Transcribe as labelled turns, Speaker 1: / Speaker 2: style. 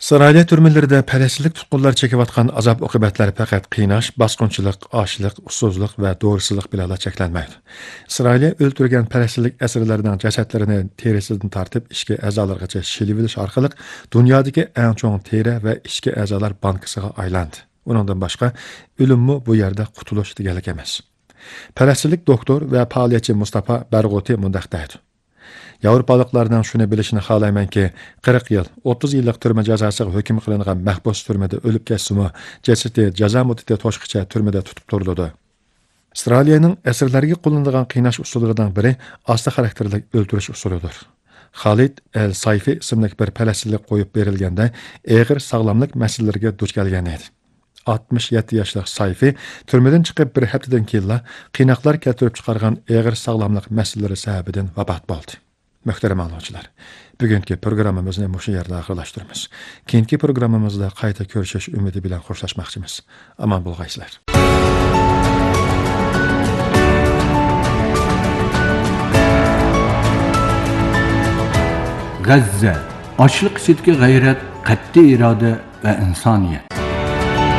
Speaker 1: İsrail türmelerinde Palestinlik tutqunlar çekiyotgan azab-uqubatlar faqat qiynash, bosqinchilik, ochlik, ussuzlik va do'risizlik bilan cheklanmaydi. İsrail o'ltirgan Palestinlik asirlarning jasadlarini terisidan tortib ichki a'zolargacha shilib olish orqali dunyodagi eng chong teri va ichki a'zolar bankasiga aylandi. Uningdan boshqa o'limmi bu yerda qutulish deganlik emas. Palestinlik doktor va faoliyatchi Mustafa Barg'oti mundaq deydi. Yevropalıqlarning shuni bilishini xohlaymanki, 40 yil, 30 yillik turma jazosiga hukm qilingan mahbus turmada o'lib ketsa-mu, jasadi jazo muddati to'shqicha turmada tutib turiladi. Avstraliyaning asirlarga qo'llanilgan qiynash usullaridan biri osta xarakterli o'ldirish usulidir. Khalid El-Sayfi ismli bir falastinlik qo'yib berilganda og'ir sog'lomlik masalalariga duch kelgan edi. 67 yoshli Sayfi turmadan chiqib bir haftadan keyin qiynoqlar keltirib chiqargan og'ir sog'lomlik masalalari sababidan vafot bo'ldi. Muhtaram anglag'uchilar, bugungi programmamizni mushu yerda oxirlashtiramiz. Keyingi programmamizda qayta ko'rishish umidi bilan xo'shlashmoqchimiz. Omon bo'lg'aysizlar.
Speaker 2: G'azza, ochliq ichidagi g'ayrat, qat'iy iroda va insoniyat.